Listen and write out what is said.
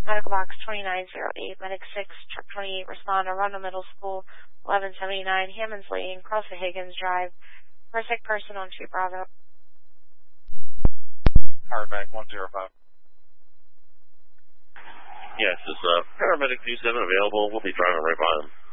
Medical Box 2908, Medic 6, Truck 28, respond to Arundel Middle School, 1179, Hammonds Lane, Cross the Higgins Drive. For a sick person on 2 Bravo. Hardback 105. Yes, is paramedic 27 available? We'll be driving right by them.